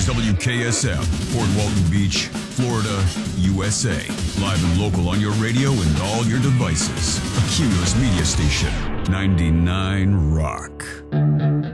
WKSF, Fort Walton Beach, Florida, USA. Live and local on your radio and all your devices. A Cumulus Media Station, 99 Rock.